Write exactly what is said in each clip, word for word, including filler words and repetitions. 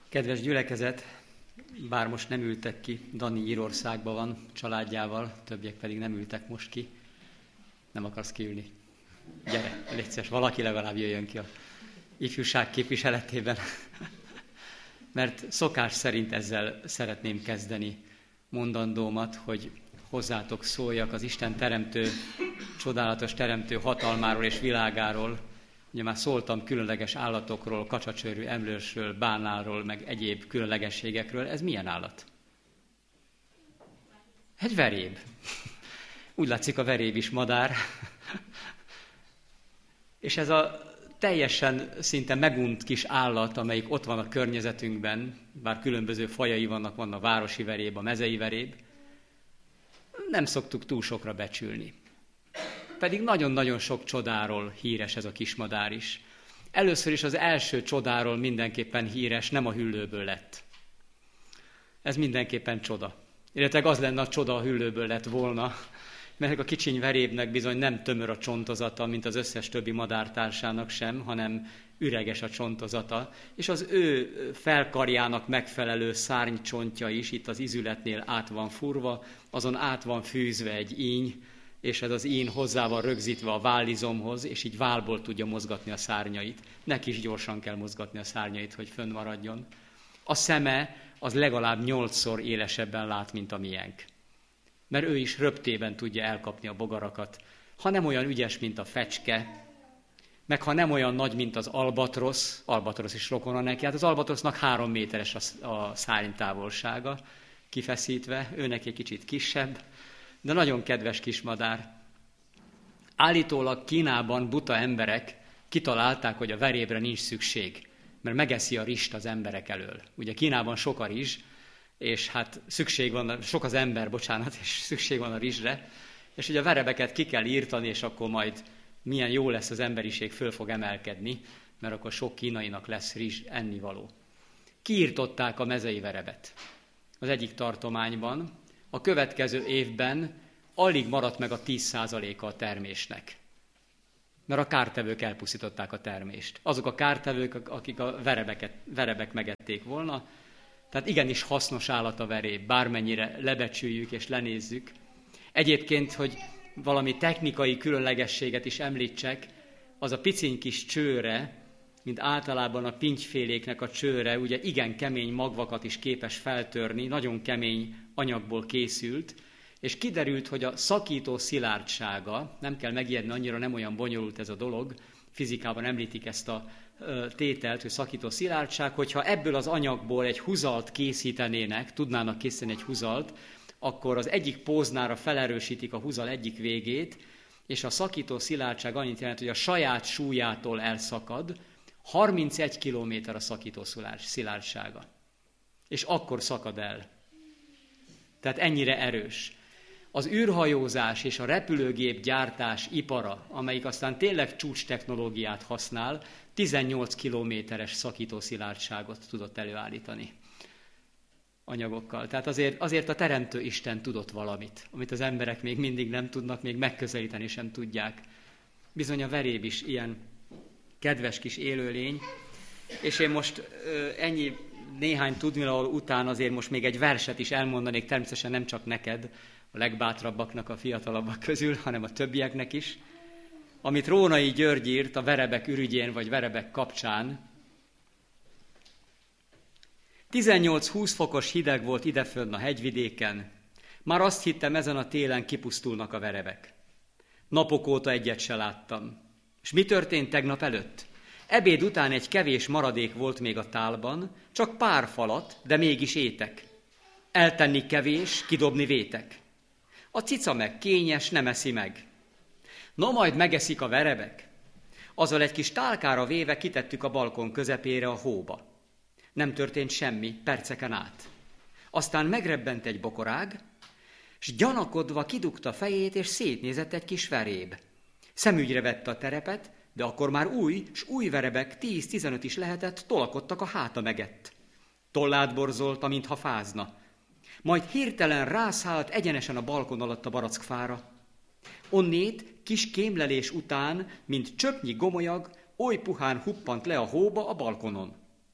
Kedves gyülekezet, bár most nem ültek ki, Dani Írországban van családjával, többiek pedig nem ültek most ki. Nem akarsz kiülni? Gyere, légy szíves, valaki legalább jöjjön ki a ifjúság képviseletében. Mert szokás szerint ezzel szeretném kezdeni mondandómat, hogy hozzátok szóljak az Isten teremtő, csodálatos teremtő hatalmáról és világáról. Ugye már szóltam különleges állatokról, kacsacsőrű emlősről, bánálról, meg egyéb különlegességekről. Ez milyen állat? Egy veréb. Úgy látszik, a veréb is madár. És ez a teljesen szinte megunt kis állat, amelyik ott van a környezetünkben, bár különböző fajai vannak, van a városi veréb, a mezei veréb, nem szoktuk túl sokra becsülni. Pedig nagyon-nagyon sok csodáról híres ez a kismadár is. Először is az első csodáról mindenképpen híres, nem a hüllőből lett. Ez mindenképpen csoda. Illetve az lenne a csoda, a hüllőből lett volna, mert a kicsiny verébnek bizony nem tömör a csontozata, mint az összes többi madártársának sem, hanem üreges a csontozata, és az ő felkarjának megfelelő szárnycsontja is itt az izületnél át van furva, azon át van fűzve egy íny, és ez az ín hozzá van rögzítve a vállizomhoz, és így válból tudja mozgatni a szárnyait. Neki is gyorsan kell mozgatni a szárnyait, hogy fönnmaradjon. A szeme az legalább nyolcszor élesebben lát, mint a miénk. Mert ő is röptében tudja elkapni a bogarakat. Ha nem olyan ügyes, mint a fecske, meg ha nem olyan nagy, mint az albatrosz, albatrosz is rokona neki, hát az albatrosznak három méteres a, a szárnytávolsága kifeszítve, őnek egy kicsit kisebb, de nagyon kedves kismadár. Állítólag Kínában buta emberek kitalálták, hogy a verébre nincs szükség, mert megeszi a rizst az emberek elől. Ugye Kínában sok a rizs, és hát szükség van, sok az ember, bocsánat, és szükség van a rizsre, és ugye a verebeket ki kell írtani, és akkor majd milyen jó lesz az emberiség, föl fog emelkedni, mert akkor sok kínainak lesz rizs ennivaló. Kiírtották a mezei verebet az egyik tartományban, a következő évben alig maradt meg a tíz százaléka a termésnek. Mert a kártevők elpusztították a termést. Azok a kártevők, akik a verebeket, verebek megették volna. Tehát igenis hasznos állat a veréb, bármennyire lebecsüljük és lenézzük. Egyébként, hogy valami technikai különlegességet is említsek, az a piciny kis csőre, mint általában a pintyféléknek a csőre, ugye igen kemény magvakat is képes feltörni, nagyon kemény anyagból készült, és kiderült, hogy a szakító szilárdsága, nem kell megijedni, annyira nem olyan bonyolult ez a dolog, fizikában említik ezt a tételt, hogy szakító szilárdság, hogyha ebből az anyagból egy huzalt készítenének, tudnának készíteni egy huzalt, akkor az egyik póznára felerősítik a huzal egyik végét, és a szakító szilárdság annyit jelent, hogy a saját súlyától elszakad, harmincegy kilométer a szakító szilárdsága. És akkor szakad el. Tehát ennyire erős. Az űrhajózás és a repülőgép gyártás ipara, amelyik aztán tényleg csúcs technológiát használ, tizennyolc kilométeres szakító szilárdságot tudott előállítani anyagokkal. Tehát azért, azért a Teremtő Isten tudott valamit, amit az emberek még mindig nem tudnak, még megközelíteni sem tudják. Bizony a veréb is ilyen kedves kis élőlény, és én most ennyi néhány tudnivaló után azért most még egy verset is elmondanék, természetesen nem csak neked, a legbátrabbaknak, a fiatalabbak közül, hanem a többieknek is, amit Rónai György írt a verebek ürügyén, vagy verebek kapcsán. tizennyolc-húsz fokos hideg volt idefönn a hegyvidéken, már azt hittem, ezen a télen kipusztulnak a verebek. Napok óta egyet se láttam. És mi történt tegnap előtt? Ebéd után egy kevés maradék volt még a tálban, csak pár falat, de mégis étek. Eltenni kevés, kidobni vétek. A cica meg kényes, nem eszi meg. No, majd megeszik a verebek. Azzal egy kis tálkára véve kitettük a balkon közepére a hóba. Nem történt semmi, perceken át. Aztán megrebbent egy bokorág, s gyanakodva kidugta fejét, és szétnézett egy kis veréb. Szemügyre vette a terepet, de akkor már új, s új verebek, tíz-tizenöt is lehetett, tolakodtak a háta megett. Tollát borzolta, mintha fázna. Majd hirtelen rászállt egyenesen a balkon alatt a barackfára. Onnét kis kémlelés után, mint csöpnyi gomolyag, oly puhán huppant le a hóba a balkonon.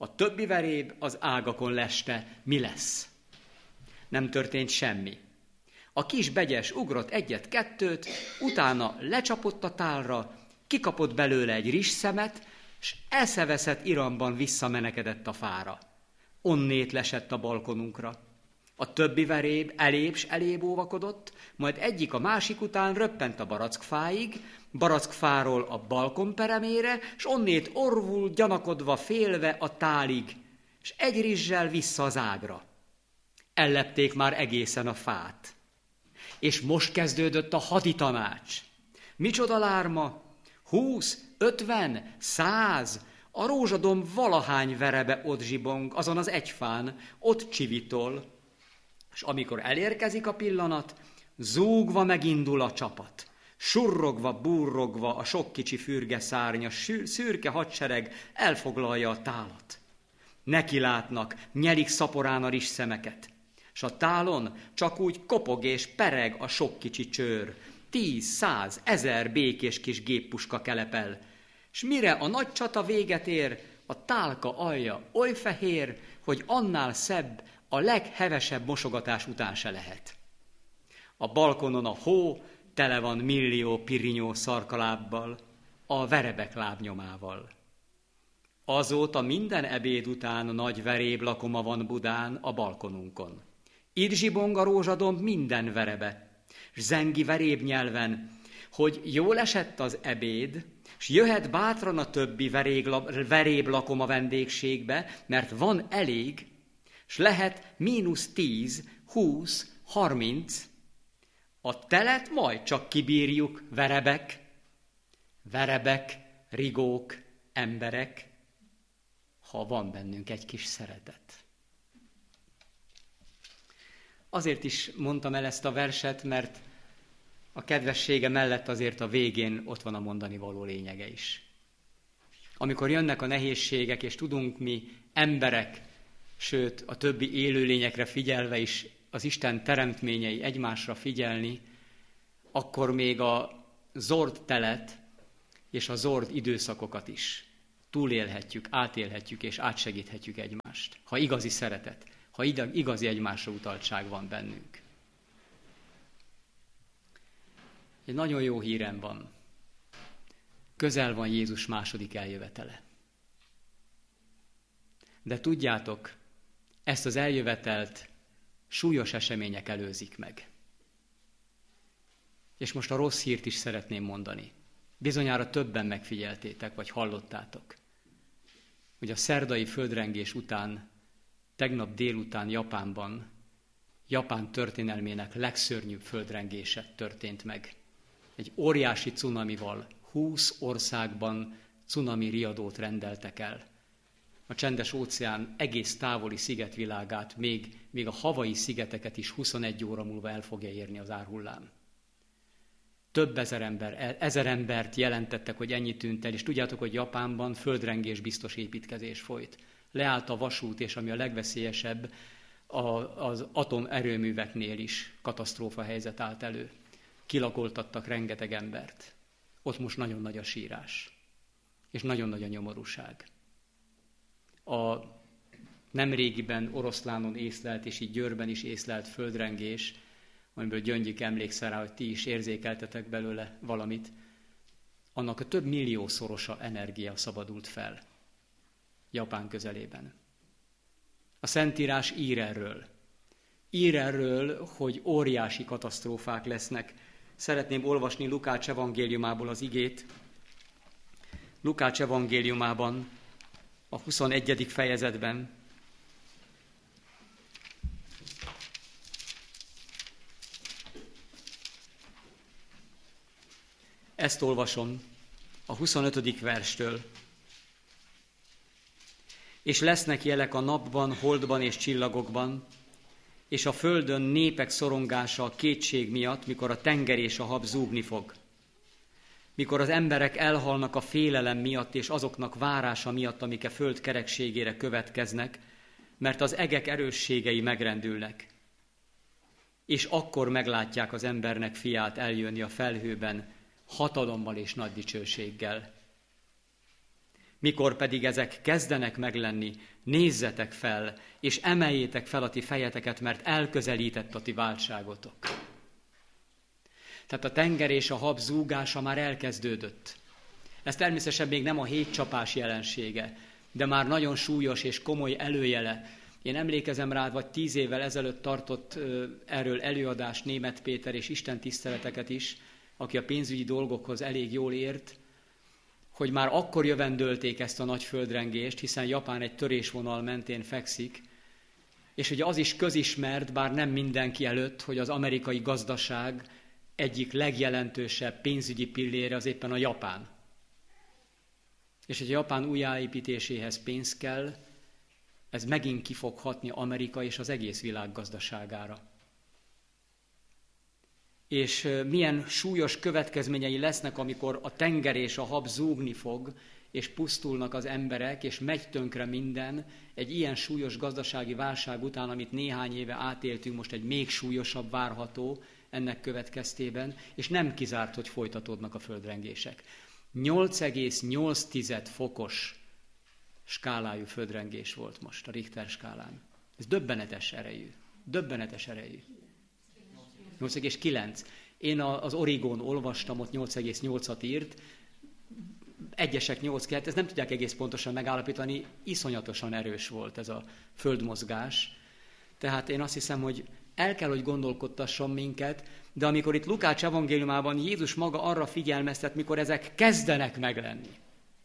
A többi veréb az ágakon leste, mi lesz? Nem történt semmi. A kis begyes ugrott egyet-kettőt, utána lecsapott a tálra, kikapott belőle egy rizsszemet, s eszeveszett iramban visszamenekedett a fára. Onnét lesett a balkonunkra. A többi veréb elébb s elébb óvakodott, majd egyik a másik után röppent a barackfáig, barackfáról a balkon peremére, s onnét orvul, gyanakodva, félve a tálig, s egy rizssel vissza az ágra. Ellepték már egészen a fát. És most kezdődött a haditanács. Micsoda lárma? Húsz, ötven, száz, a rózsadomb valahány verebe ott zsibong, azon az egy fán, ott csivitol. És amikor elérkezik a pillanat, zúgva megindul a csapat. Surrogva, burrogva a sok kicsi fürge szárnya, szürke hadsereg elfoglalja a tálat. Neki látnak, nyelik szaporán a rizsszemeket. S a tálon csak úgy kopog és pereg a sok kicsi csőr. Tíz, száz, ezer békés kis géppuska kelepel. S mire a nagy csata véget ér, a tálka alja oly fehér, hogy annál szebb a leghevesebb mosogatás után se lehet. A balkonon a hó tele van millió pirinyó szarkalábbal, a verebek lábnyomával. Azóta minden ebéd után nagy veréb lakoma van Budán a balkonunkon. Itt zsibong a rózsadomb minden verebe, s zengi veréb nyelven, hogy jól esett az ebéd, s jöhet bátran a többi veréb lakom a vendégségbe, mert van elég, s lehet mínusz tíz, húsz, harminc. A telet majd csak kibírjuk, verebek, verebek, rigók, emberek, ha van bennünk egy kis szeretet. Azért is mondtam el ezt a verset, mert a kedvessége mellett azért a végén ott van a mondani való lényege is. Amikor jönnek a nehézségek, és tudunk mi emberek, sőt a többi élőlényekre figyelve is az Isten teremtményei egymásra figyelni, akkor még a zord telet és a zord időszakokat is túlélhetjük, átélhetjük és átsegíthetjük egymást, ha igazi szeretet, ha igazi egymásra utaltság van bennünk. Egy nagyon jó hírem van. Közel van Jézus második eljövetele. De tudjátok, ezt az eljövetelt súlyos események előzik meg. És most a rossz hírt is szeretném mondani. Bizonyára többen megfigyeltétek, vagy hallottátok, hogy a szerdai földrengés után, tegnap délután Japánban, Japán történelmének legszörnyűbb földrengése történt meg. Egy óriási cunamival, húsz országban cunami riadót rendeltek el. A csendes óceán egész távoli szigetvilágát, még, még a Hawaii szigeteket is huszonegy óra múlva el fogja érni az árhullám. Több ezer, ember, ezer embert jelentettek, hogy ennyi tűnt el, és tudjátok, hogy Japánban földrengés biztos építkezés folyt. Leállt a vasút, és ami a legveszélyesebb, a, az atomerőműveknél is katasztrófa helyzet állt elő. Kilakoltattak rengeteg embert. Ott most nagyon nagy a sírás, és nagyon nagy a nyomorúság. A nemrégiben Oroszlánon észlelt, és így Győrben is észlelt földrengés, amiből Gyöngyik emlékszel rá, hogy ti is érzékeltetek belőle valamit, annak a több milliószorosa energia szabadult fel Japán közelében. A Szentírás ír erről. Ír erről, hogy óriási katasztrófák lesznek. Szeretném olvasni Lukács evangéliumából az igét. Lukács evangéliumában, a huszonegyedik fejezetben, ezt olvasom a huszonötödik verstől. És lesznek jelek a napban, holdban és csillagokban, és a földön népek szorongása a kétség miatt, mikor a tenger és a hab zúgni fog. Mikor az emberek elhalnak a félelem miatt, és azoknak várása miatt, amik a föld kerekségére következnek, mert az egek erősségei megrendülnek. És akkor meglátják az embernek fiát eljönni a felhőben, hatalommal és nagy dicsőséggel. Mikor pedig ezek kezdenek meglenni, nézzetek fel, és emeljétek fel a ti fejeteket, mert elközelített a ti váltságotok. Tehát a tenger és a hab zúgása már elkezdődött. Ez természetesen még nem a hétcsapás jelensége, de már nagyon súlyos és komoly előjele. Én emlékezem rá, vagy tíz évvel ezelőtt tartott erről előadást Németh Péter és istentiszteleteket is, aki a pénzügyi dolgokhoz elég jól ért, hogy már akkor jövendölték ezt a nagy földrengést, hiszen Japán egy törésvonal mentén fekszik, és ugye az is közismert, bár nem mindenki előtt, hogy az amerikai gazdaság egyik legjelentősebb pénzügyi pillére az éppen a Japán. És hogy a Japán újjáépítéséhez pénz kell, ez megint ki fog hatni Amerika és az egész világ gazdaságára. És milyen súlyos következményei lesznek, amikor a tenger és a hab zúgni fog, és pusztulnak az emberek, és megy tönkre minden, egy ilyen súlyos gazdasági válság után, amit néhány éve átéltünk, most egy még súlyosabb várható ennek következtében, és nem kizárt, hogy folytatódnak a földrengések. nyolc egész nyolc fokos skálájú földrengés volt most a Richter skálán. Ez döbbenetes erejű. Döbbenetes erejű. nyolc egész kilenc. Én az Oregon olvastam, ott nyolc egész nyolcat írt, egyesek nyolc egész kettő, ezt nem tudják egész pontosan megállapítani, iszonyatosan erős volt ez a földmozgás. Tehát én azt hiszem, hogy el kell, hogy gondolkodtasson minket, de amikor itt Lukács evangéliumában Jézus maga arra figyelmeztet, mikor ezek kezdenek meglenni.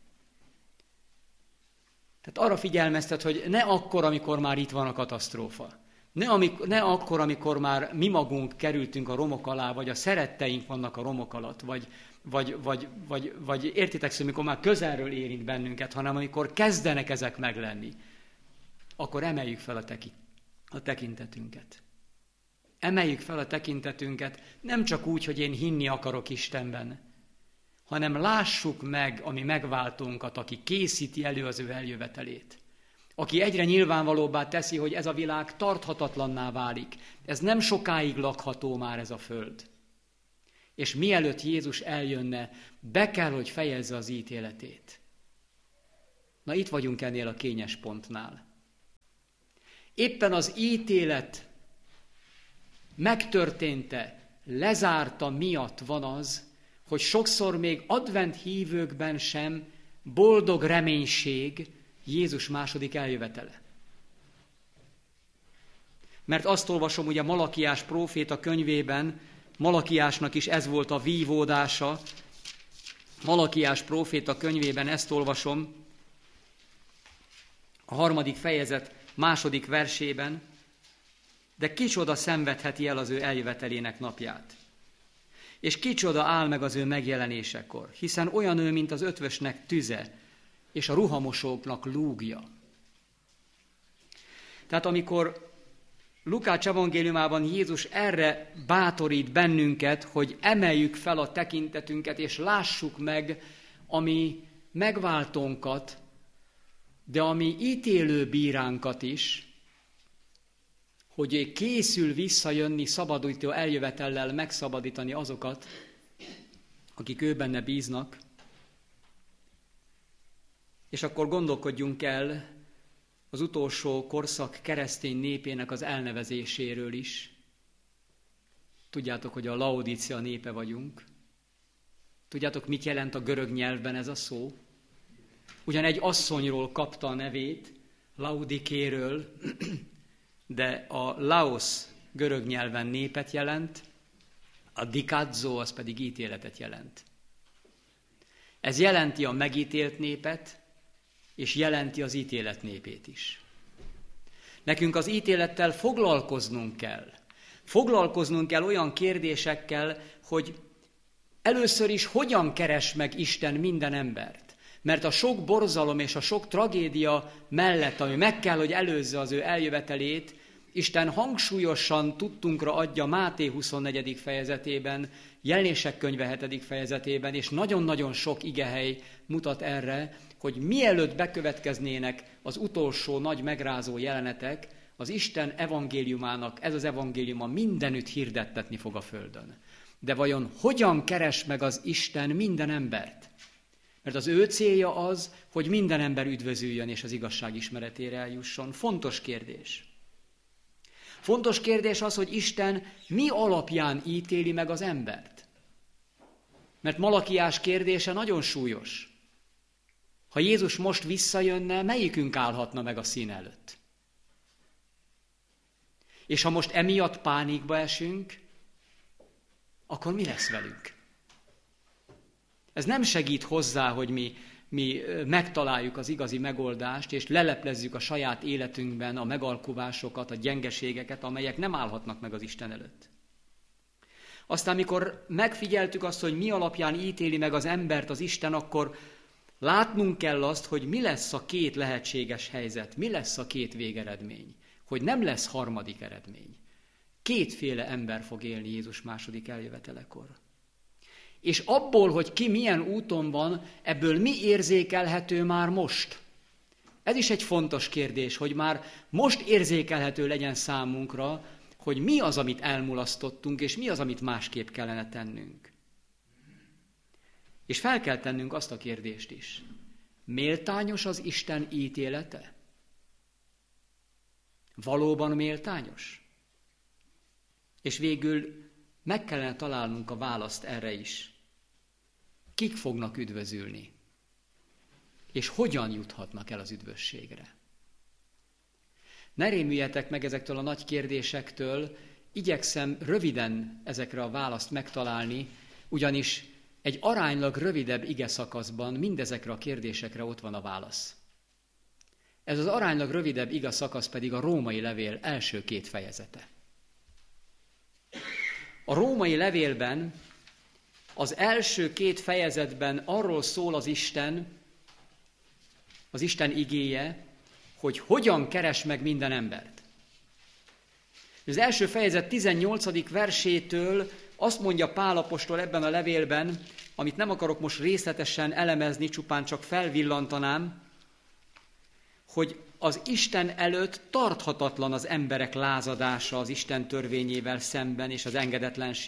Tehát arra figyelmeztet, hogy ne akkor, amikor már itt van a katasztrófa. Ne, amikor, ne akkor, amikor már mi magunk kerültünk a romok alá, vagy a szeretteink vannak a romok alatt, vagy, vagy, vagy, vagy, vagy értitek szó, amikor már közelről érint bennünket, hanem amikor kezdenek ezek meglenni, akkor emeljük fel a, teki, a tekintetünket. Emeljük fel a tekintetünket, nem csak úgy, hogy én hinni akarok Istenben, hanem lássuk meg a mi megváltónkat, aki készíti elő az ő eljövetelét. Aki egyre nyilvánvalóbbá teszi, hogy ez a világ tarthatatlanná válik. Ez nem sokáig lakható már ez a föld. És mielőtt Jézus eljönne, be kell, hogy fejezze az ítéletét. Na itt vagyunk ennél a kényes pontnál. Éppen az ítélet megtörténte, lezárta miatt van az, hogy sokszor még advent hívőkben sem boldog reménység Jézus második eljövetele. Mert azt olvasom, ugye Malakiás próféta könyvében, Malakiásnak is ez volt a vívódása, Malakiás próféta könyvében ezt olvasom, a harmadik fejezet második versében, de kicsoda szenvedheti el az ő eljövetelének napját. És kicsoda áll meg az ő megjelenésekor, hiszen olyan ő, mint az ötvösnek tüze, és a ruhamosóknak lúgja. Tehát amikor Lukács evangéliumában Jézus erre bátorít bennünket, hogy emeljük fel a tekintetünket, és lássuk meg a mi megváltónkat, de a mi ítélő bíránkat is, hogy készül visszajönni szabadító eljövetellel megszabadítani azokat, akik ő benne bíznak. És akkor gondolkodjunk el az utolsó korszak keresztény népének az elnevezéséről is. Tudjátok, hogy a Laodícia népe vagyunk. Tudjátok, mit jelent a görög nyelvben ez a szó? Ugyan egy asszonyról kapta a nevét, Laudikéről, de a Laos görög nyelven népet jelent, a dikadzo az pedig ítéletet jelent. Ez jelenti a megítélt népet, és jelenti az ítélet népét is. Nekünk az ítélettel foglalkoznunk kell. Foglalkoznunk kell olyan kérdésekkel, hogy először is hogyan keres meg Isten minden embert. Mert a sok borzalom és a sok tragédia mellett, ami meg kell, hogy előzze az ő eljövetelét, Isten hangsúlyosan tudtunkra adja Máté huszonnegyedik fejezetében, Jelenések könyve hetedik fejezetében, és nagyon-nagyon sok igehely mutat erre, hogy mielőtt bekövetkeznének az utolsó nagy megrázó jelenetek, az Isten evangéliumának, ez az evangéliuma mindenütt hirdettetni fog a földön. De vajon hogyan keres meg az Isten minden embert? Mert az ő célja az, hogy minden ember üdvözüljön és az igazság ismeretére eljusson. Fontos kérdés. Fontos kérdés az, hogy Isten mi alapján ítéli meg az embert. Mert Malakiás kérdése nagyon súlyos. Ha Jézus most visszajönne, melyikünk állhatna meg a szín előtt? És ha most emiatt pánikba esünk, akkor mi lesz velünk? Ez nem segít hozzá, hogy mi, mi megtaláljuk az igazi megoldást, és leleplezzük a saját életünkben a megalkuvásokat, a gyengeségeket, amelyek nem állhatnak meg az Isten előtt. Aztán, mikor megfigyeltük azt, hogy mi alapján ítéli meg az embert az Isten, akkor látnunk kell azt, hogy mi lesz a két lehetséges helyzet, mi lesz a két végeredmény, hogy nem lesz harmadik eredmény. Kétféle ember fog élni Jézus második eljövetelekor. És abból, hogy ki milyen úton van, ebből mi érzékelhető már most? Ez is egy fontos kérdés, hogy már most érzékelhető legyen számunkra, hogy mi az, amit elmulasztottunk, és mi az, amit másképp kellene tennünk. És fel kell tennünk azt a kérdést is. Méltányos az Isten ítélete? Valóban méltányos? És végül meg kellene találnunk a választ erre is. Kik fognak üdvözülni? És hogyan juthatnak el az üdvösségre? Ne rémüljetek meg ezektől a nagy kérdésektől, igyekszem röviden ezekre a választ megtalálni, ugyanis egy aránylag rövidebb ige szakaszban mindezekre a kérdésekre ott van a válasz. Ez az aránylag rövidebb ige szakasz pedig a római levél első két fejezete. A római levélben az első két fejezetben arról szól az Isten, az Isten igéje, hogy hogyan keres meg minden embert. Az első fejezet tizennyolcadik versétől azt mondja Pál apostol ebben a levélben, amit nem akarok most részletesen elemezni, csupán csak felvillantanám, hogy az Isten előtt tarthatatlan az emberek lázadása az Isten törvényével szemben és az engedetlenség.